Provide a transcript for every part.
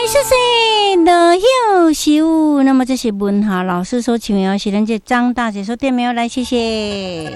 谢谢乐友习武。那么这是文华老师所唱的，是咱这张大姐所点没有来，谢谢。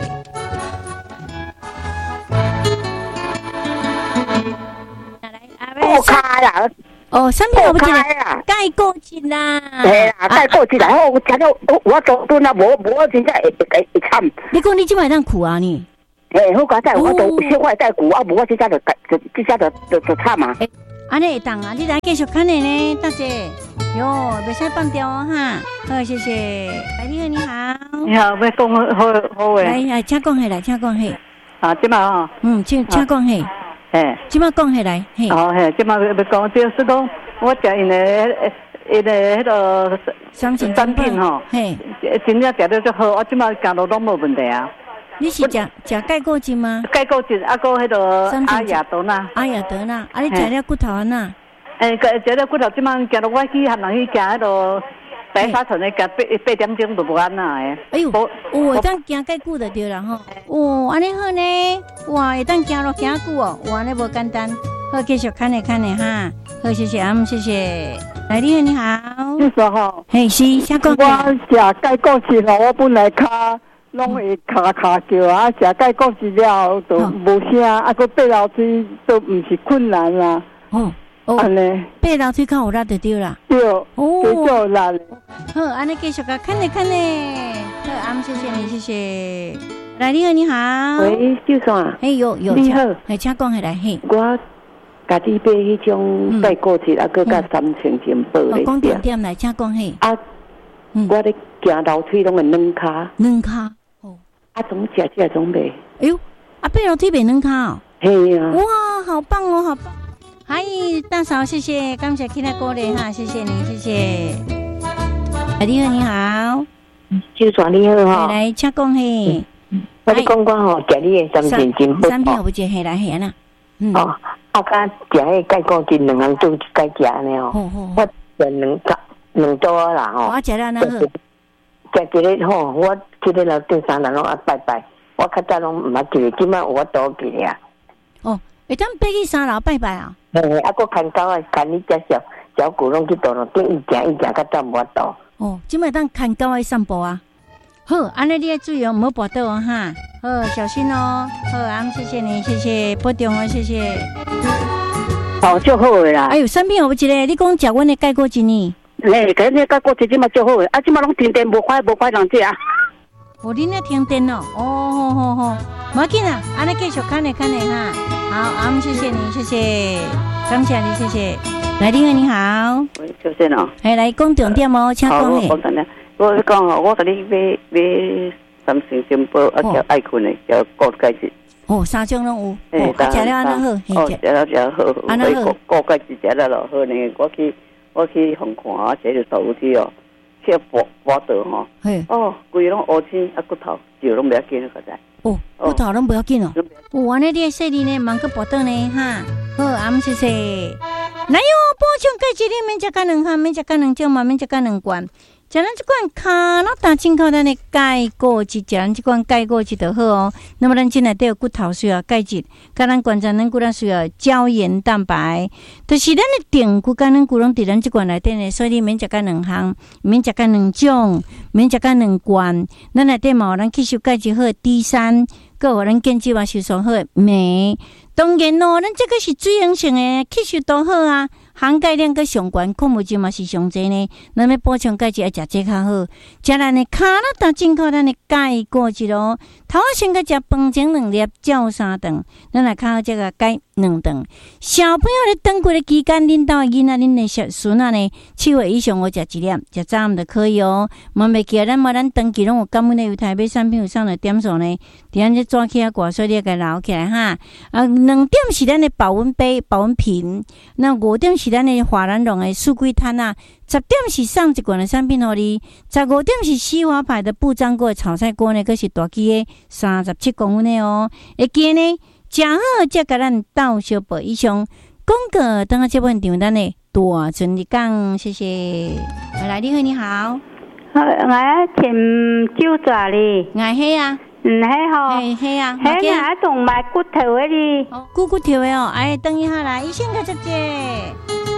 破开啦！ 哦，三片我不记得， 盖过去啦。 嘿啦，盖过去啦！我听到我做蹲啊，无真正会惨。 你讲你即摆当苦啊你？ 嘿，好佳哉，我都小块带苦啊，无我即下就惨啊。 安尼会当啊，你来继续看的呢，大姐。哟，袂使放掉哦哈。好，谢谢。来，你好。 你好，要讲好诶。 来，请讲下来，请讲下。 啊，即马哦。 请讲下。 嘿， 即马讲下来。嘿。 哦嘿，即马要讲，就是讲我食因的迄个产品吼， 嘿， 真正食得足好，我即马行路拢无问题啊。 你是食钙固醇吗？ 钙固醇，啊，个迄个阿雅德纳。 阿雅德纳，啊，你食了骨头啊呐？ 食了骨头，即马行到我去汉人去行迄个白沙屯的，行8点钟就无安那诶。 哎呦，会当行介久就对啦吼。哦，安尼好呢，哇，会当行路行久哦，哇，安尼无简单。好，继续看呢哈。好，谢谢谢谢。来，你好。 你说吼， 嘿，是，啥讲？ 我食钙固醇哦，我本来骹拢会卡叫啊，食钙固醇了都无声，啊，个爬楼梯都唔是困难啦。安尼爬楼梯较有力就对啦。 对，继续力。 好，安尼继续个看呢。好，谢谢你，谢谢。来，你好。 喂，就算。 嘿，有。 你好， 请讲下来嘿。 我家己买迄种钙固醇，啊，佮甲3000钱报咧。 讲点来，请讲嘿。 啊，我咧行楼梯拢会软骹。 软骹。 啊，总食起来总袂。 哎呦，啊，爬楼梯袂软骹哦。 嘿啊。 哇，好棒哦，好棒！嗨，大嫂，谢谢，感谢起来鼓励哈，谢谢你，谢谢。你好， 就算你好哈。 来，请讲嘿。 我咧讲吼，食你的3000真不。 3片有不接嘿来嘿啊？ 哦，啊，甲食迄钙固醇2项都该食呢哦。我食2周啦吼。 我食了那好。 食一个吼，我这个楼顶3人拢爱拜拜，我较早拢唔捌记，今摆我多记啊。 哦，会当爬去3楼拜拜啊？ 嘿，啊，佫牵狗啊，牵你只小狗拢去倒咯，顶一行，较早无倒。 哦，今摆当牵狗爱散步啊。好，安尼你要注意哦，唔好跌倒哦哈。好，小心哦。好，谢谢你，谢谢保重哦，谢谢。 哦，足好诶啦。 哎呦，3片有一个，你讲食阮的钙固醇呢？ 嘿，搿个钙固醇即马足好诶，啊，即马拢停电无快人食啊。 哦，恁咧停电哦。好，无要紧啊，安尼继续看呢哈。好，谢谢你，谢谢，感谢你，谢谢。来，你好。 喂，小姐哦。 哎，来讲重点哦，请讲嘿。 我讲哦，我甲你买3000金宝，啊，叫爱困的，叫高钙质。 哦，3种拢有。哦，食了安那好。 哦，食了好。 安那好。 高钙质食了咯好呢，我去红看啊，这就倒去哦，去拔倒吼。哦，规拢乌青啊，骨头就拢不要紧了，现在。 哦，骨头拢不要紧哦。安尼你细哩呢，忙个拔倒呢哈。好，谢谢。来哟，补充钙质你免食甲2项，免食甲2种嘛，免食甲2罐。食咱这款卡脑大进口咱的钙固质，食咱这款钙固质就好哦。那么咱进来都有骨头需要钙质，甲咱观察咱骨头需要胶原蛋白，就是咱的定骨甲咱骨拢伫咱这罐内底呢，所以你免食甲2项，免食甲2种，免食甲2罐。咱内底嘛有咱吸收钙质好的 D3，佮有咱建基化吸收好的镁。当然咯，咱这个是水溶性的，吸收都好啊。含钙量佮上悬，矿物质嘛是上济呢。咱要补充钙质，要食这较好。食咱的卡拉达进口咱的钙固质咯。头先佮食饭前2粒，照3顿。咱来较好这个钙2顿。小朋友咧长过的期间，恁兜的囡仔、恁的孙仔呢，7岁以上我食1粒，食早暗就可以哦。莫袂记咱长期拢有感染的，有台买产品有上的点数呢。伫咱这抓起啊挂，所以你要留起来哈。2点是咱的保温杯、保温瓶，那5点是咱的华兰绒的素龟摊啊，10点是送一罐的产品互你，15点是西华牌的不粘锅的炒菜锅呢，佫是大机的37公分的哦。会记呢，食好才甲咱斗小报以上。广告等下这本场咱的大顺利讲，谢谢。来，你好， 我请酒抓哩， 爱黑啊。 系吼， 系啊， 系啊，仲卖骨头的哩， 骨头的哦，哎，等一下来，医生个姐姐。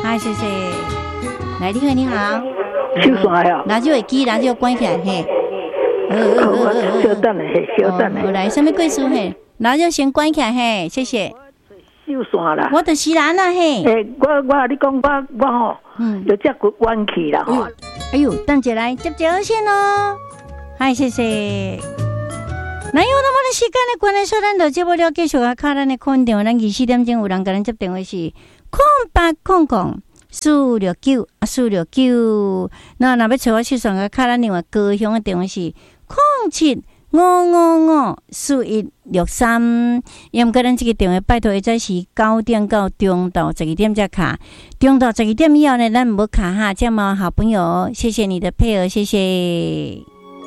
嗨，谢谢。来，你好。 收线呀。 radio会机，radio关起来嘿。 稍等嘞，稍等嘞。 来，什么贵数嘿？radio先关起来嘿，谢谢。 收线啦。 我就是人啦嘿。 我你讲我吼，就接个弯去啦吼。 哎呦，等一下来接线哦。嗨，谢谢。那有那么的时间的关系，说咱就接不了，继续啊，卡咱的空电话，咱24点钟有人跟咱接电话是0800-469-469。那若要找我去算个卡咱另外高雄的电话是0755541163。也毋过咱这个电话拜托，在是9点到中昼12点才卡，中昼12点以后呢，咱唔卡哈，这样嘛，好朋友，谢谢你的配合，谢谢。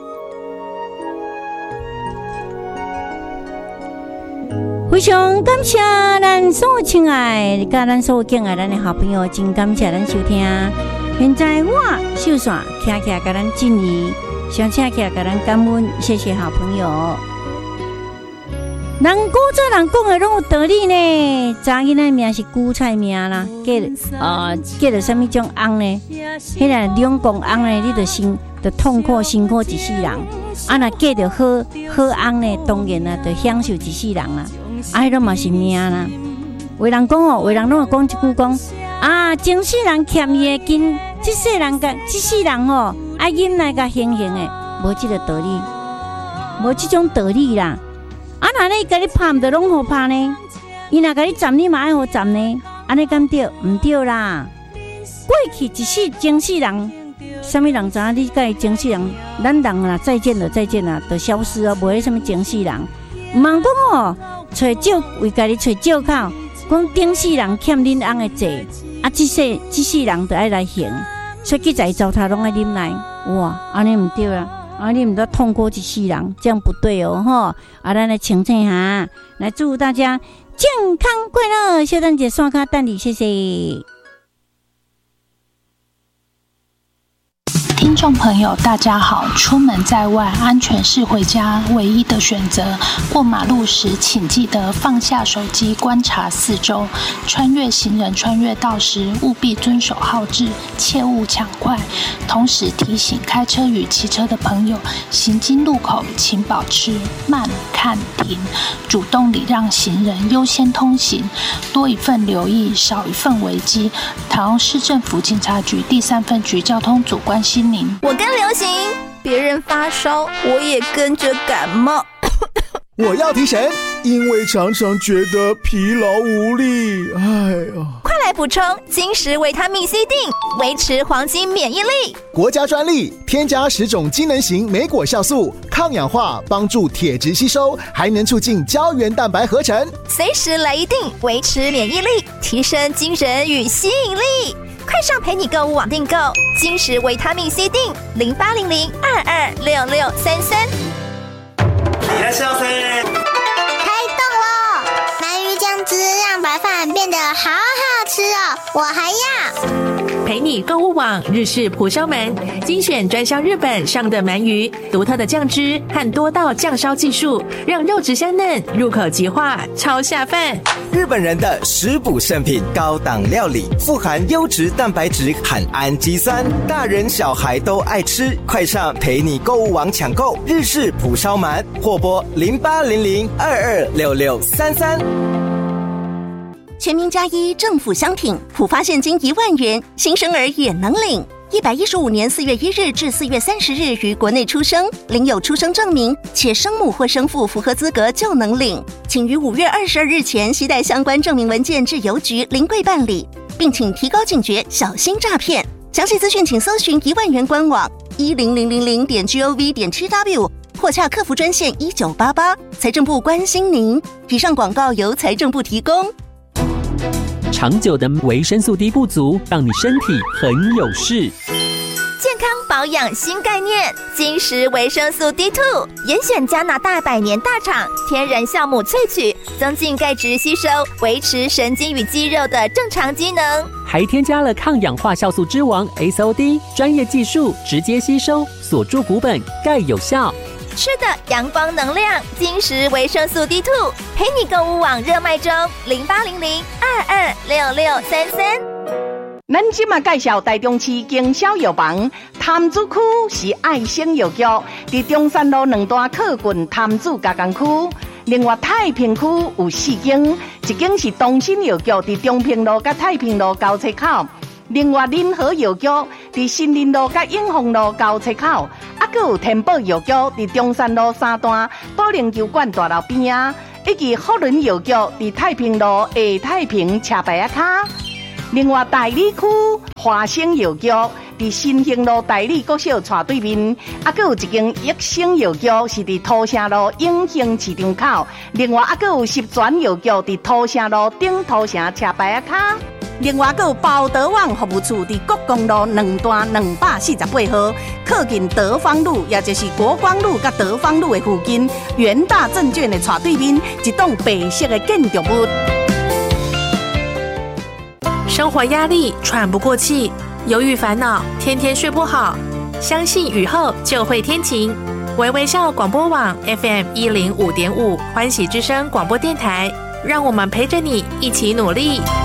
非常感谢咱所有亲爱的甲咱所有敬爱咱的好朋友，真感谢咱收听。现在我秀线徛起来甲咱敬意，上车起来甲咱感恩，谢谢好朋友。人古早人讲的拢有道理呢。查囡仔名是韭菜名啦，叫着什么种翁呢？迄个两公翁呢，你就痛苦辛苦一世人。啊，若嫁着好翁呢，当然啦，就享受一世人啦。迄拢嘛是命啦。有人讲哦，有人拢会讲一句讲啊，前世人欠伊的金，这世人吼爱忍耐甲行的，无这个道理，无这种道理啦。啊，那你甲你拍唔得拢好拍呢？伊若甲你斩，你嘛爱好斩呢？安尼敢对？唔对啦。过去前世人，什么人知影？你甲伊前世人，咱人啦，再见了，就消失啊，无迄什么前世人。唔通讲哦，为家己找借口，讲顶世人欠恁翁的债，啊，这世人就爱来还，所以去在糟蹋拢爱啉来，哇，安尼唔对啦，安尼唔得痛苦一世人，这样不对哦，吼，啊，咱来清清下，来祝大家健康快乐，小等姐刷卡等你，谢谢。 听众朋友大家好，出门在外，安全是回家唯一的选择。过马路时请记得放下手机，观察四周。穿越行人穿越道时务必遵守号志，切勿抢快。同时提醒开车与骑车的朋友，行经路口请保持慢看停，主动礼让行人，优先通行。多一份留意，少一份危机。台中市政府警察局第3分局交通组关心您。 我跟流行，别人发烧，我也跟着感冒。 我要提神，因为常常觉得疲劳无力。哎呀， 快来补充金石维他命 C 锭，维持黄金免疫力。 国家专利，添加10种机能型莓果酵素，抗氧化，帮助铁质吸收，还能促进胶原蛋白合成。 随时来一锭，维持免疫力，提升精神与吸引力。快上陪你购物网订购金石维他命 C 锭，0800-226633。 いらっしゃいませ。 开动了！鳗鱼酱汁让白饭变得好好吃哦，我还要。 陪你购物网日式蒲烧鳗，精选专销日本上的鳗鱼，独特的酱汁和多道酱烧技术，让肉质香嫩，入口即化，超下饭。 日本人的食补圣品，高档料理，富含优质蛋白质和氨基酸，大人小孩都爱吃。快上陪你购物网抢购日式蒲烧鳗，或拨0800-226633。 全民加1政府商品，普发现金1万元，新生儿也能领。115年4月1日至4月30日于国内出生，领有出生证明，且生母或生父符合资格就能领。请于5月22日前携带相关证明文件至邮局临柜办理，并请提高警觉，小心诈骗。详细资讯请搜寻1万元官网10000.gov.tw 或洽客服专线1988。财政部关心您。以上广告由财政部提供。 长久的维生素 D 不足，让你身体很有事。 健康保养新概念，金石维生素 D2， 严选加拿大100年大厂天然酵母萃取，增进钙质吸收，维持神经与肌肉的正常机能。 还添加了抗氧化酵素之王 SOD， 专业技术，直接吸收，锁住骨本，钙有效。 吃的阳光能量，金石维生素 D2， 陪你购物网热卖中，0800-226633。 咱即马介绍台中市经销药房，潭子区是爱心药局，伫中山路2段靠近潭子加工区。另外太平区有4间，一间是东新药局，伫中平路甲太平路交叉口。另外仁和药局伫新林路甲永丰路交叉口，还有天宝药局伫中山路3段保龄球馆大楼边啊，以及福伦药局伫太平路下太平车牌卡。另外大理区华生药局伫新兴路大理国小斜对面，还有一间益生药局是伫土城路永兴市场口。另外还有十全药局伫土城路顶土城车牌卡。另外，还有包德旺服务处伫国公路2段248号，靠近德芳路，也就是国光路甲德芳路的附近，元大证券的斜对面，一栋白色的建筑物。 生活压力，喘不过气，忧郁烦恼，天天睡不好。相信雨后就会天晴。微微笑广播网 FM 105.5欢喜之声广播电台，让我们陪着你一起努力。